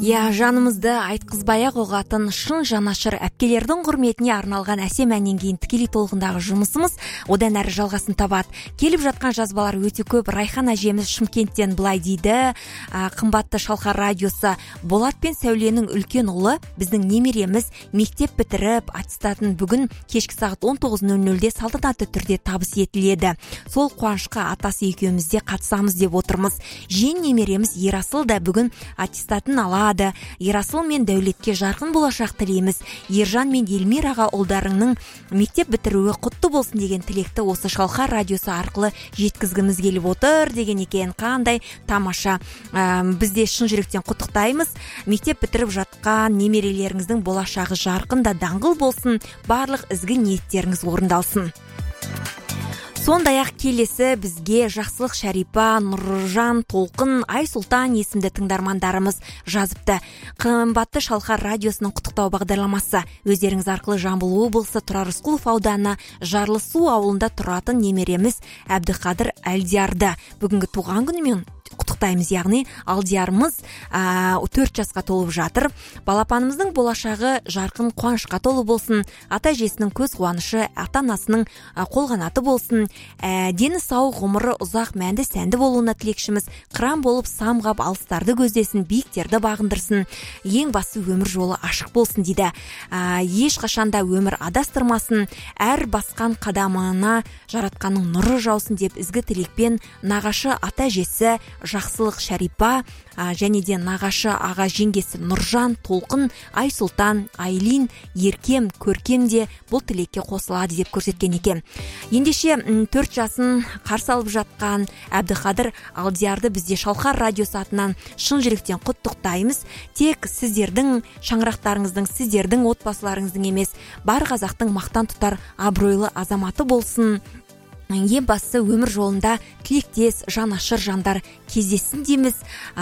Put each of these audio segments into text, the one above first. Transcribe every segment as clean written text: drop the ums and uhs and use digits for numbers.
Жанымызды айтқызбай-ақ ұғатын шын жанашыр әпкелердің құрметіне арналған әсем әннен кейін тікелей толқындағы жұмысымыз одан әрі жалғасын табады. Келіп жатқан жазбалар өте көп. Райхан әжеміз Шымкенттен былай дейді: қымбатты Шалқар радиосы, Болат пен Сәуленің үлкен ұлы, біздің немереміз мектеп бітіріп, аттестатын бүгін кешкі сағат 19:00-де салтанатты түрде табыс етіледі. Сол қуанышқа атасы екеуміз де қатысамыз деп отырмыз. Жиен немереміз Ерасыл да бүгін аттестатын алады. Ерасыл мен Дәулетке жарқын болашақ тілейміз. Ержан мен Елмираға ұлдарыңның мектеп бітіруі құтты болсын деген тілекті осы Шалқар радиосы арқылы жеткізгіміз келіп отыр деген екен. Қандай тамаша. Бізде шын жүректен құттықтаймыз. Мектеп бітіріп жатқан немерелеріңіздің болашағы жарқын да даңғыл болсын. Барлық ізгі ниеттеріңіз орындалсын. Сондай-ақ келесі бізге Жақсылық Шәрипа, Нұржан, Толқын, Айсұлтан есімді тыңдармандарымыз жазыпты. Қымбатты Шалқар радиосының құттықтау бағдарламасы. Өздеріңіз арқылы Жамбыл облысы Тұрар Рысқұлов ауданы Жарлысу ауылында тұратын немереміз Әбдіқадыр Алдиярды бүгінгі туған күнімен құттықтаймыз. Яғни Алдиярымыз 4 жасқа толып жатыр. Балапанымыздың болашағы жарқын қуанышқа толы болсын. Ата-әжесінің көз қуанышы, ата-анасының қолғанаты болсын. Дені сау, ғұмыры ұзақ, мәнді сәнді болуына тілекшіміз. Қыран болып самғап алыстарды көздесін, биіктерді бағындырсын. Ең басы өмір жолы ашық болсын дейді. Ешқашанда өмір адастырмасын, әр басқан қадамына жаратқанның нұры жаусын деп ізгі тілекпен нағашы ата-әжесі Жақсылық Шәрипа және де нағашы аға жеңгесі Нұржан, Толқын, Айсұлтан, Айлин, Еркем, Көркем де бұл тілекке қосылады деп көрсеткен екен. Ендеше 4 жасын қарсы алып жатқан Әбдіқадыр Алдиярды бізде Шалқар радиосы атынан шын жүректен құттықтаймыз. Тек сіздердің шаңырақтарыңыздың, сіздердің отбасыларыңыздың емес, бар қазақтың мақтан тұтар абыройлы азаматы болсын. Ең бастысы өмір жолында тілектес, жанашыр жандар кездесін дейміз.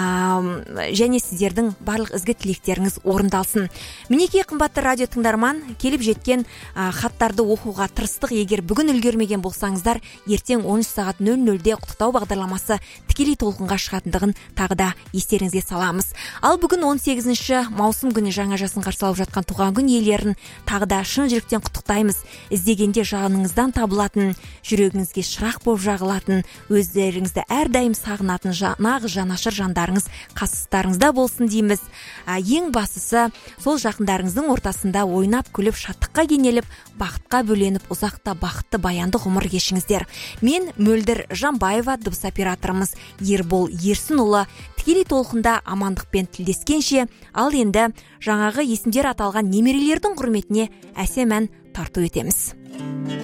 Және сіздердің барлық ізгі тілектеріңіз орындалсын. Мінекей қымбатты радио тыңдарман, келіп жеткен хаттарды оқуға тырыстық. Егер бүгін үлгермеген болсаңыздар, ертең 13:00-де құттықтау бағдарламасы тікелей толқынға шығатындығын тағы да естеріңізге саламыз. Ал бүгін 18 маусым күні жаңа жасын қарсы алып жатқан туған күн иелерін тағы да шын жүректен құттықтаймыз. Іздегенде жаныңыздан табылатын, жүрегіңізге шырақ болып жағылатын, өздеріңізді әрдайым сағынатын нағыз жанашыр жандарыңыз қасыңызда болсын дейміз. Ең бастысы сол жақындарыңыздың ортасында ойнап күліп шаттыққа кенеліп, бақытқа бөленіп, ұзақта бақытты баянды ғұмыр кешіңіздер. Мен Мөлдір Жамбаева, дыбыс операторымыз Ербол Ерсінұлы. Тікелей толқында амандықпен тілдескенше, ал енді жаңағы есімдер аталған немерелердің құрметіне әсем ән тарту етеміз.